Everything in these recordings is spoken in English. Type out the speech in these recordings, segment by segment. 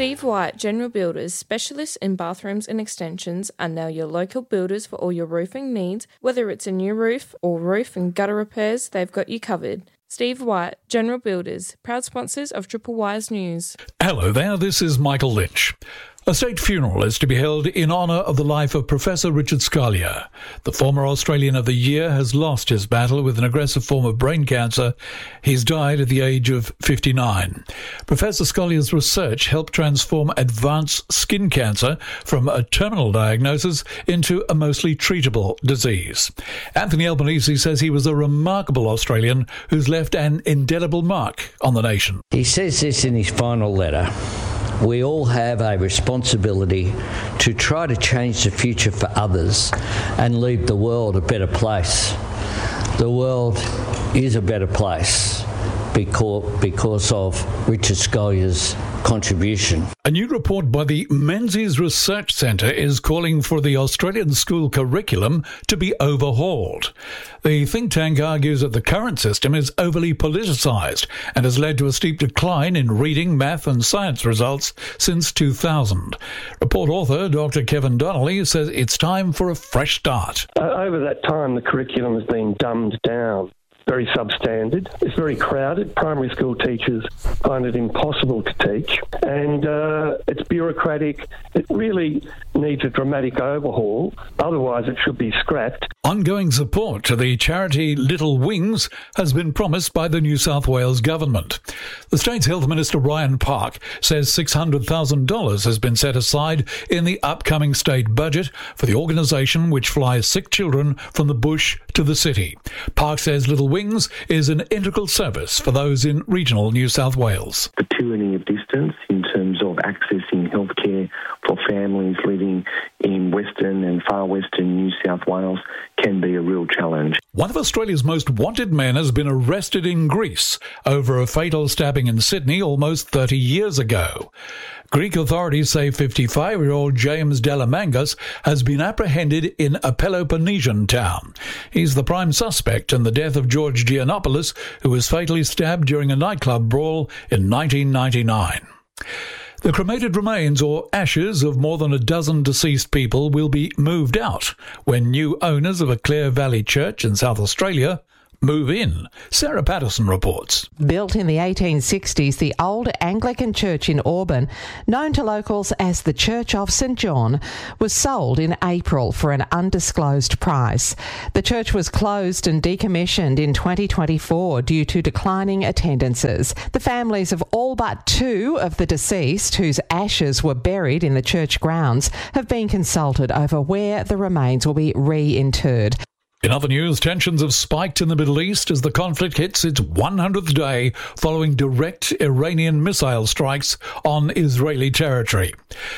Steve White, General Builders, specialists in bathrooms and extensions, are now your local builders for all your roofing needs. Whether it's a new roof or roof and gutter repairs, they've got you covered. Steve White, General Builders, proud sponsors of Triple Wise News. Hello there, this is Michael Lynch. A state funeral is to be held in honour of the life of Professor Richard Scalia. The former Australian of the Year has lost his battle with an aggressive form of brain cancer. He's died at the age of 59. Professor Scalia's research helped transform advanced skin cancer from a terminal diagnosis into a mostly treatable disease. Anthony Albanese says he was a remarkable Australian who's left an indelible mark on the nation. He says this in his final letter. We all have a responsibility to try to change the future for others and leave the world a better place. The world is a better place because of Richard Scalia's contribution. A new report by the Menzies Research Centre is calling for the Australian school curriculum to be overhauled. The think tank argues that the current system is overly politicised and has led to a steep decline in reading, math and science results since 2000. Report author Dr. Kevin Donnelly says it's time for a fresh start. Over that time, the curriculum has been dumbed down. Very substandard. It's very crowded. Primary school teachers find it impossible to teach, and it's bureaucratic. It really needs a dramatic overhaul. Otherwise, it should be scrapped. Ongoing support to the charity Little Wings has been promised by the New South Wales government. The state's Health Minister Ryan Park says $600,000 has been set aside in the upcoming state budget for the organisation which flies sick children from the bush to the city. Park says Little Wings is an integral service for those in regional New South Wales. The tyranny of distance in terms of accessing healthcare for families living in Western and far Western New South Wales can be a real challenge. One of Australia's most wanted men has been arrested in Greece over a fatal stabbing in Sydney almost 30 years ago. Greek authorities say 55-year-old James Delamangas has been apprehended in a Peloponnesian town. He's the prime suspect in the death of George Giannopoulos, who was fatally stabbed during a nightclub brawl in 1999. The cremated remains or ashes of more than a dozen deceased people will be moved out when new owners of a Clare Valley church in South Australia move in. Sarah Patterson reports. Built in the 1860s, the old Anglican church in Auburn, known to locals as the Church of St John, was sold in April for an undisclosed price. The church was closed and decommissioned in 2024 due to declining attendances. The families of all but two of the deceased, whose ashes were buried in the church grounds, have been consulted over where the remains will be reinterred. In other news, tensions have spiked in the Middle East as the conflict hits its 100th day following direct Iranian missile strikes on Israeli territory.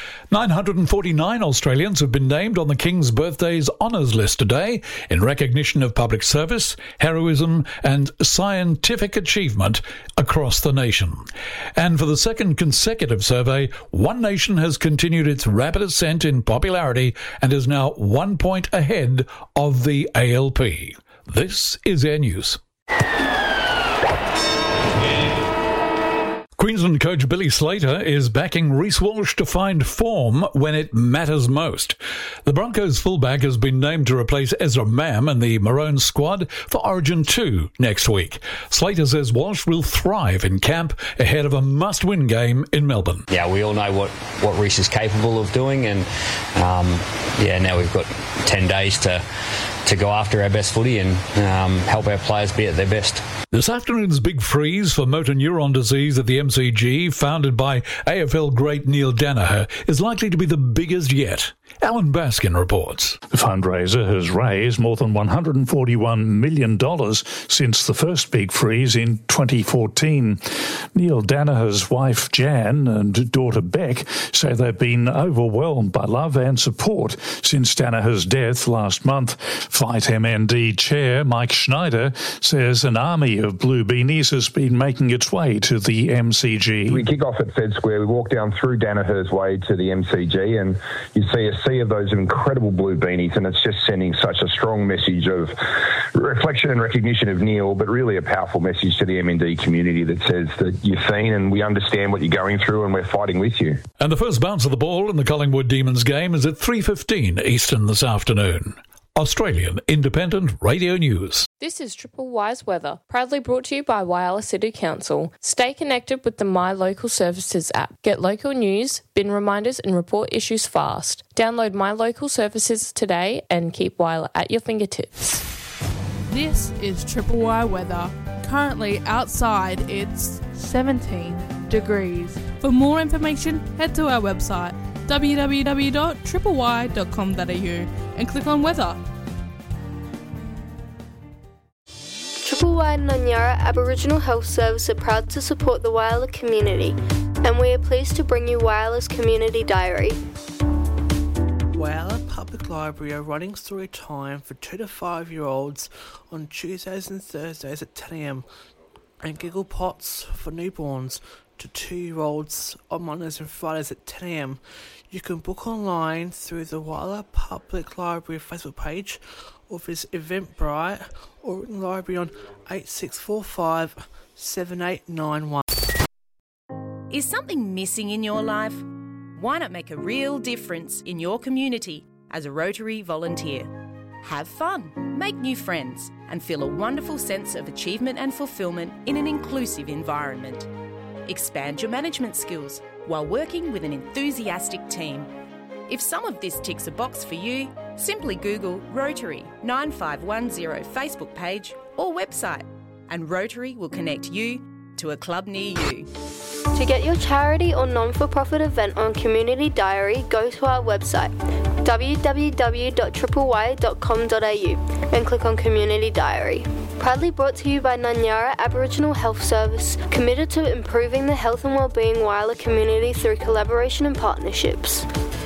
949 Australians have been named on the King's Birthday's honours list today in recognition of public service, heroism and scientific achievement across the nation. And for the second consecutive survey, One Nation has continued its rapid ascent in popularity and is now 1 point ahead of the ALP. This is Air News. Queensland coach Billy Slater is backing Reece Walsh to find form when it matters most. The Broncos fullback has been named to replace Ezra Mam in the Maroon squad for Origin 2 next week. Slater says Walsh will thrive in camp ahead of a must-win game in Melbourne. Yeah, we all know what Reece is capable of doing, and now we've got 10 days to go after our best footy and help our players be at their best. This afternoon's big freeze for motor neuron disease at the MCG, founded by AFL great Neil Danaher, is likely to be the biggest yet. Alan Baskin reports. The fundraiser has raised more than $141 million since the first big freeze in 2014. Neil Danaher's wife Jan and daughter Beck say they've been overwhelmed by love and support since Danaher's death last month. Fight MND Chair Mike Schneider says an army of blue beanies has been making its way to the MCG. We kick off at Fed Square, we walk down through Danaher's Way to the MCG, and you see a sea of those incredible blue beanies, and it's just sending such a strong message of reflection and recognition of Neil, but really a powerful message to the MND community that says that you're seen and we understand what you're going through and we're fighting with you. And the first bounce of the ball in the Collingwood Demons game is at 3:15 Eastern this afternoon. Australian Independent Radio News. This is Triple Y's weather, proudly brought to you by Whyalla City Council. Stay connected with the My Local Services app. Get local news, bin reminders and report issues fast. Download My Local Services today and keep Whyalla at your fingertips. This is Triple Y weather. Currently outside it's 17 degrees. For more information, head to our website www.tripley.com.au and click on weather. Triple Y and Nanyara Aboriginal Health Service are proud to support the Whyalla community, and we are pleased to bring you Whyalla's Community Diary. Whyalla Public Library are running story time for 2 to 5 year olds on Tuesdays and Thursdays at 10 a.m. and Giggle Pots for newborns to 2-year-olds on Mondays and Fridays at 10 a.m. You can book online through the Whyalla Public Library Facebook page or visit Eventbrite or ring the library on 8645 7891. Is something missing in your life? Why not make a real difference in your community as a Rotary volunteer? Have fun, make new friends, and feel a wonderful sense of achievement and fulfilment in an inclusive environment. Expand your management skills while working with an enthusiastic team. If some of this ticks a box for you, simply Google Rotary 9510 Facebook page or website, and Rotary will connect you to a club near you. To get your charity or non-for-profit event on Community Diary, go to our website www.tripley.com.au and click on Community Diary. Proudly brought to you by Nanyara Aboriginal Health Service, committed to improving the health and wellbeing Whyalla community through collaboration and partnerships.